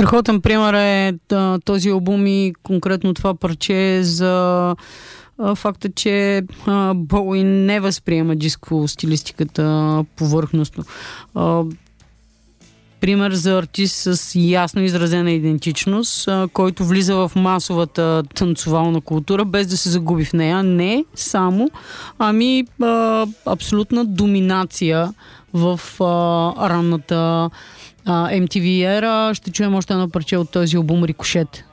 Страхотен пример е този албум и конкретно това парче за факта, че Боуи не възприема диско стилистиката повърхностно. Пример за артист с ясно изразена идентичност, който влиза в масовата танцовална култура, без да се загуби в нея. Не само, ами абсолютна доминация в ранната MTV ера. Ще чуем още едно парче от този албум "Рикошет".